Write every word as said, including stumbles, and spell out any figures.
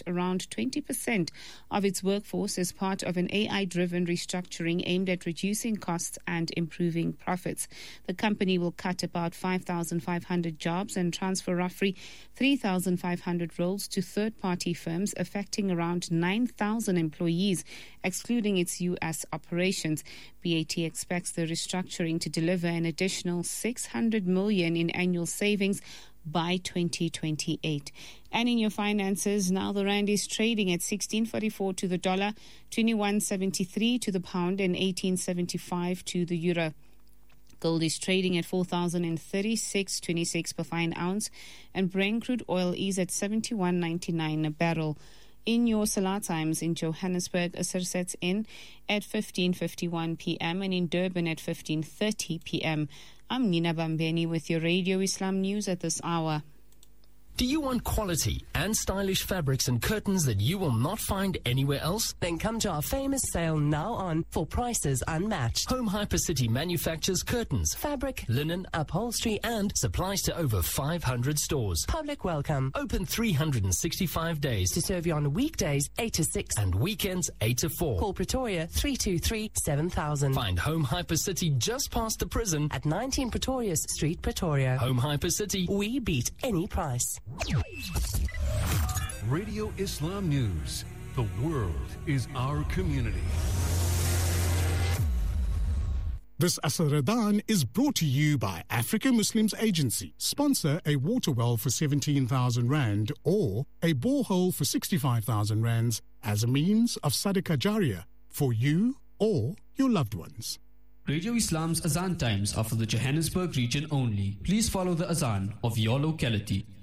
reduced around twenty percent of its workforce as part of an A I-driven restructuring aimed at reducing costs and improving profits. The company will cut about five thousand five hundred jobs and transfer roughly three thousand five hundred roles to third-party firms, affecting around nine thousand employees, excluding its U S operations. B A T expects the restructuring to deliver an additional six hundred million dollars in annual savings by twenty twenty-eight. And in your finances, now the rand is trading at sixteen forty-four to the dollar, twenty-one seventy-three to the pound, and eighteen seventy-five to the euro. Gold is trading at four thousand thirty-six twenty-six per fine ounce, and Brent crude oil is at seventy-one ninety-nine a barrel. In your Salah times, in Johannesburg, Asr sets in at fifteen fifty-one p.m. and in Durban at fifteen thirty p.m. I'm Nina Bambeni with your Radio Islam News at this hour. Do you want quality and stylish fabrics and curtains that you will not find anywhere else? Then come to our famous sale now on for prices unmatched. Home Hypercity manufactures curtains, fabric, linen, upholstery, and supplies to over five hundred stores. Public welcome. Open three hundred sixty-five days to serve you on weekdays eight to six and weekends eight to four. Call Pretoria three two three, seven thousand. Find Home Hypercity just past the prison at nineteen Pretorius Street, Pretoria. Home Hypercity. We beat any price. Radio Islam News. The world is our community. This Asr Ramadan is brought to you by Africa Muslims Agency. Sponsor a water well for seventeen thousand rand or a borehole for sixty-five thousand rands as a means of Sadaqah Jariyah for you or your loved ones. Radio Islam's Azan times are for the Johannesburg region only. Please follow the Azan of your locality.